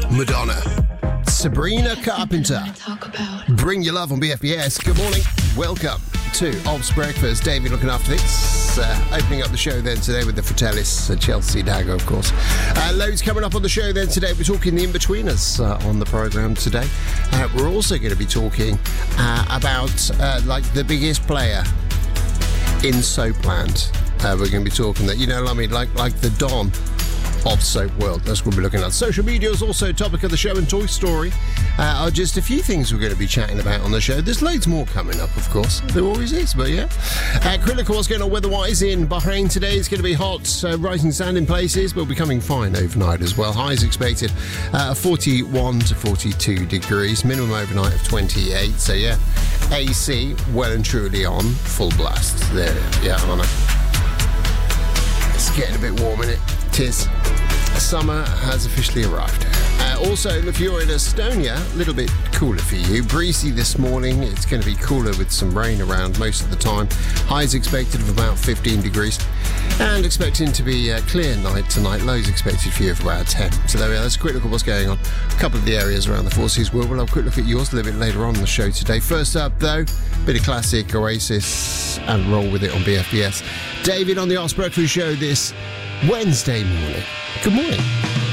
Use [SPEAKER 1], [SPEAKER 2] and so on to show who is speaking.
[SPEAKER 1] Madonna. Sabrina Carpenter. Bring Your Love on BFBS. Good morning. Welcome to Ob's Breakfast. David looking after things. Opening up the show then today with the Fratellis, Chelsea Dagger, of course. Loads coming up on the show then today. We're talking the In-Betweeners on the programme today. We're also going to be talking about the biggest player in Soapland. We're going to be talking that, like the Don of Soap World. That's what we're looking at. Social media is also a topic of the show, and Toy Story are just a few things we're going to be chatting about on the show. There's loads more coming up, of course. There always is, but yeah. Critical, what's going on weather-wise in Bahrain today? It's going to be hot, rising sand in places, but becoming fine overnight as well. Highs expected 41 to 42 degrees, minimum overnight of 28. So yeah, AC well and truly on full blast. There, yeah, I know. It's getting a bit warm, isn't it? Tis. Summer has officially arrived. Also, if you're in Estonia, a little bit cooler for you. Breezy this morning. It's going to be cooler with some rain around most of the time. Highs expected of about 15 degrees. And expecting to be a clear night tonight. Lows expected for you of about 10. So there we are. Let's quick look at what's going on. A couple of the areas around the Four Seas world. We'll have a quick look at yours a little bit later on in the show today. First up, though, bit of classic Oasis and Roll With It on BFBS. David on the Ob's Breakfast Show this Wednesday morning. Good morning.